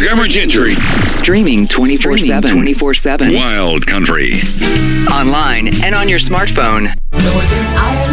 Montgomery Gentry. Streaming 24/7. Wild Country. Online and on your smartphone. Northern Ireland.